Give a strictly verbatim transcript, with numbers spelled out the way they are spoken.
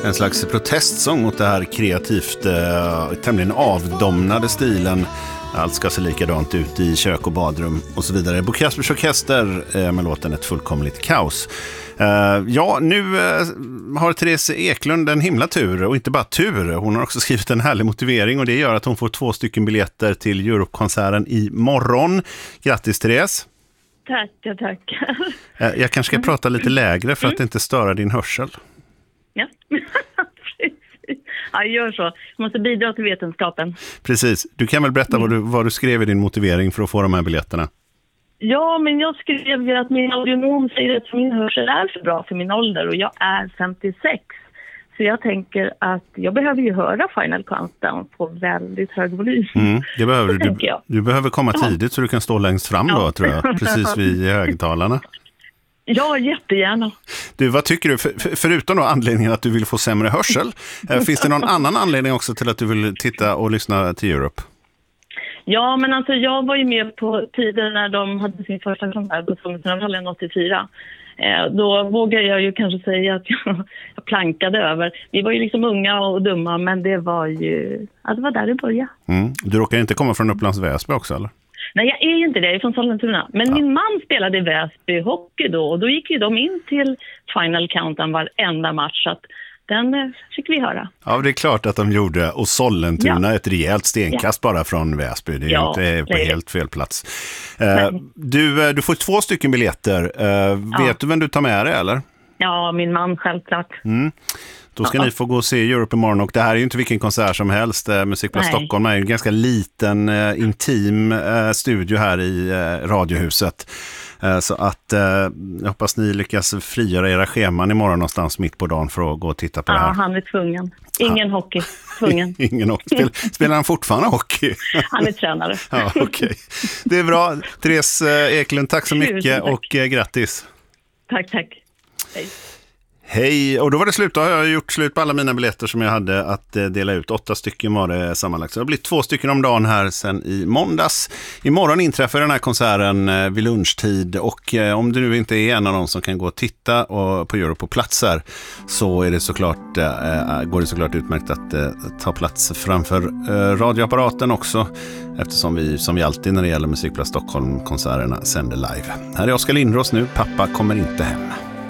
En slags protestsång mot det här kreativt, eh, tämligen avdomnade stilen. Allt ska se likadant ut i kök och badrum och så vidare. Bo Kaspers Orkester eh, med låten Ett fullkomligt kaos. Uh, ja, nu uh, har Therese Eklund en himla tur, och inte bara tur. Hon har också skrivit en härlig motivering, och det gör att hon får två stycken biljetter till Europe-konserten i morgon. Grattis, Therese! Tack, tack. Uh, jag kanske ska mm. prata lite lägre för att inte störa din hörsel. Ja, precis. Ja, gör så. Jag måste bidra till vetenskapen. Precis. Du kan väl berätta mm. vad, du, vad du skrev i din motivering för att få de här biljetterna? Ja, men jag skrev ju att min audionom säger att min hörsel är för bra för min ålder, och jag är femtiosex. Så jag tänker att jag behöver ju höra Final Countdown på väldigt hög volym. Mm, det behöver du. Du, du behöver komma tidigt ja. så du kan stå längst fram då, ja. tror jag. Precis vid högtalarna. Ja, jättegärna. Du, vad tycker du? För, förutom då anledningen att du vill få sämre hörsel, finns det någon annan anledning också till att du vill titta och lyssna till Europe? Ja, men alltså jag var ju med på tiden när de hade sin första konsert på Sångesnavallen åttiofyra. Eh, då vågar jag ju kanske säga att jag, jag plankade över. Vi var ju liksom unga och dumma, men det var ju, ja, det var där det började. Mm. Du råkar inte komma från Upplands Väsby också, eller? Nej, jag är ju inte det. Jag är från Sollentuna. Men ja. min man spelade i Väsby hockey då, och då gick ju de in till Final Countdown varenda match, så att den fick vi höra. Ja, det är klart att de gjorde. Och Sollentuna, ja. ett rejält stenkast ja. bara från Väsby. Det är ja, ju inte på det. helt fel plats. Uh, du, du får två stycken biljetter. Uh, ja. Vet du vem du tar med dig, eller? Ja, min man, självklart. Mm. Då ska ja. ni få gå och se Europe imorgon. Och det här är ju inte vilken konsert som helst. Uh, Musikplats Stockholm är en ganska liten, uh, intim uh, studio här i uh, Radiohuset. Så att eh, jag hoppas ni lyckas frigöra era scheman imorgon någonstans mitt på dagen för att gå och titta på ja, det här. Ja, han är tvungen. Ingen ja. hockey. Tvungen. Ingen hockey. Spel, spelar han fortfarande hockey? Han är tränare. Ja, okej. Okay. Det är bra. Therese Eklund, tack så mycket. Tusen tack. Och eh, grattis. Tack, tack. Hej. Hej, och då var det slut. Då har jag gjort slut på alla mina biljetter som jag hade att dela ut. Åtta stycken var det sammanlagt. Så det har blivit två stycken om dagen här sen i måndags. Imorgon inträffar den här konserten vid lunchtid, och om du nu inte är en av dem som kan gå och titta och på Europe på plats här, så är det såklart, äh, går det såklart utmärkt att äh, ta plats framför äh, radioapparaten också, eftersom vi som vi alltid när det gäller Musikplats Stockholm-konserterna sänder live. Här är Oskar Lindros nu, Pappa kommer inte hem.